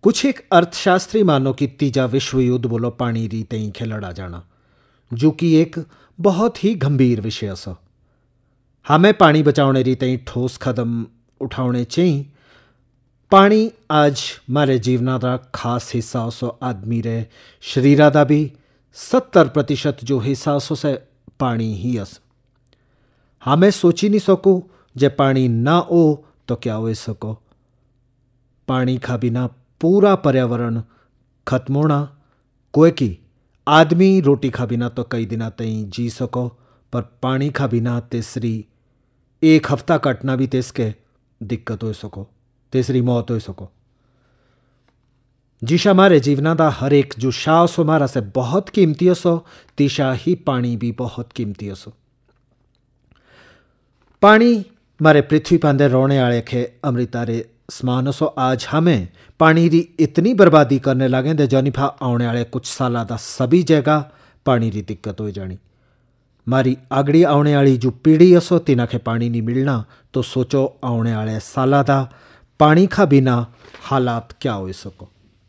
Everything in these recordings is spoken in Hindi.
कुछ एक अर्थशास्त्री मानो कि तीजा विश्व युद्ध बोलो पानी री तेई खे लड़ा जाना, जो कि एक बहुत ही गंभीर विषय है। हमें पानी बचाने री तेई ठोस कदम उठाने चाहिए। पानी आज मारे जीवना का खास हिस्सा हो। आदमी रे शरीरा दा भी 70% जो हिस्सा हो से पानी ही है। हमें सोची नहीं सको जे पानी ना हो तो क्या हो सको। पानी का बिना पूरा पर्यावरण खत्म होना। कोई की आदमी रोटी खा बिना तो कई दिना तई जी सको, पर पानी खा बिना तीसरी एक हफ्ता कटना भी तेसके दिक्कत हो सको, तीसरी मौत हो सको। जिशा मारे जीवना दा हर एक जो शाह सो मारा से बहुत कीमती सो, तिशा ही पानी भी बहुत कीमती सो। पानी मारे पृथ्वी पांदे रोने आले खे अमृता रे समान सो। आज हमें पानी री इतनी बर्बादी करने लगे दे जनिफा आने वाले कुछ साल दा सभी जगह पानी री दिक्कत हो जानी। मारी आगड़ी आने वाली जो पीढ़ी असो तिना के पानी नहीं मिलना, तो सोचो आने वाले साल दा पानी का बिना हालात क्या हो सको,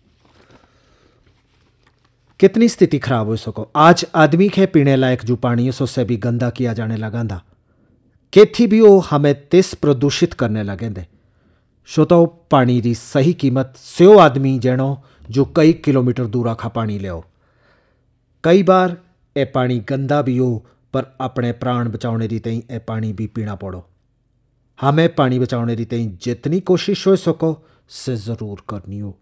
कितनी स्थिति खराब हो सको। आज आदमी के पीने लायक जो पानी सो से भी गंदा किया जाने लगा था। केथी भी वो हमें तेज प्रदूषित करने लगे दे। श्रोतो पानी री सही कीमत स्यो आदमी जेनो जो कई किलोमीटर दूर खा पानी ले। कई बार ए पानी गंदा भी हो, पर अपने प्राण बचाने री तई ए पानी भी पीना पड़ो। हमें पानी बचाने री तई जितनी कोशिश हो सको से जरूर करनी हो।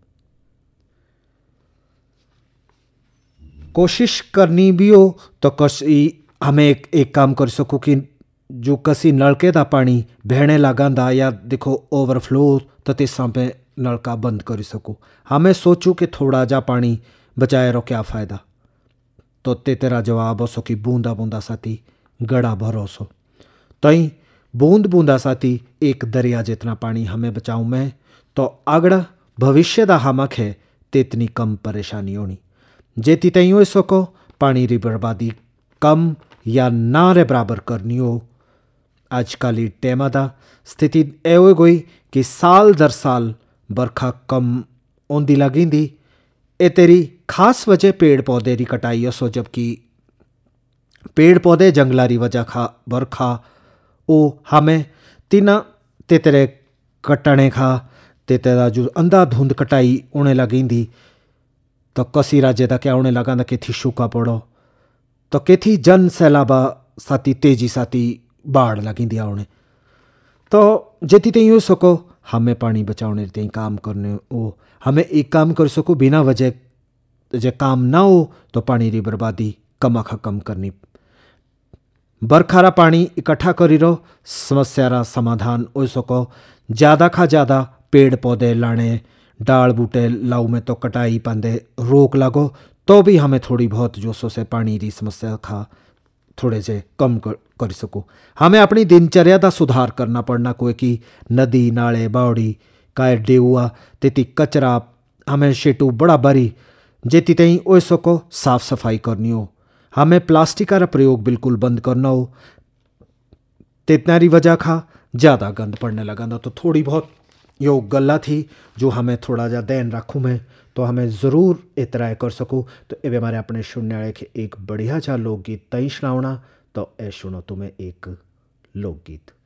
कोशिश करनी भी हो तो कसी हमें एक काम कर सको कि जो कसी नलके दा पानी बहने लगा या देखो ओवरफ्लो तो तिसा पे नलका बंद कर सको। हमें सोचू कि थोड़ा जा पानी बचाए रो क्या फ़ायदा, तो तेरा जवाब हो सो कि बूंदा बूंदा साथी गड़ा भरो सो। तई बूंद बूंदा साथी एक दरिया जितना पानी हमें बचाऊं मैं, तो आगड़ भविष्य दा हमक है तितनी कम परेशानी होनी। जेती तई हो सको पानी री बर्बादी कम या ना रे बराबर करनी हो। आजकल टेमा दा स्थिति ए हो गई कि साल दर साल बरखा कम ओंदी लगी। ए तेरी खास वजह पेड़ पौधे री कटाई सो, जबकि पेड़ पौधे जंगला री वजह खा बरखा ओ हमें तिना तेरे कटने खा तेरा जो अंधाधुंध कटाई होने लगी। तो कसी राज्य दा क्या होने लगा कि थी सूखा पड़ो, तो केथी जन सैलाबा साथी तेजी साथी बाढ़ लगी दिया उन्हें। तो जेती तई हो सको हमें पानी बचाने ते काम करने हो। हमें एक काम कर सको बिना वजह जे काम ना हो तो पानी री बर्बादी कम आखा कम करनी। बरखारा पानी इकट्ठा करी रो समस्या रा समाधान हो सको। ज़्यादा खा ज़्यादा पेड़ पौधे लाने, डाल बूटे लाऊ में तो कटाई पांदे रोक लागो, तो भी हमें थोड़ी बहुत जो सो से पानी री समस्या खा थोड़े से कम कर सको। हमें अपनी दिनचर्या का सुधार करना पड़ना। कोई की नदी नाले बावड़ी काय डेउआ तेती कचरा हमें शेटू बड़ा बारी जेती तई हो सको साफ सफाई करनी हो। हमें प्लास्टिक का प्रयोग बिल्कुल बंद करना हो। तेतनारी वजह खा ज़्यादा गंद पड़ने लगा था, तो थोड़ी बहुत यो गल्ला थी जो हमें थोड़ा जा ध्यान रखूँ मैं, तो हमें ज़रूर इतना कर सकूँ। तो ए हमारे अपने सुनने वाले के एक बढ़िया सा लोकगीत तई सुनावना, तो ए सुनो तुम्हें एक लोकगीत।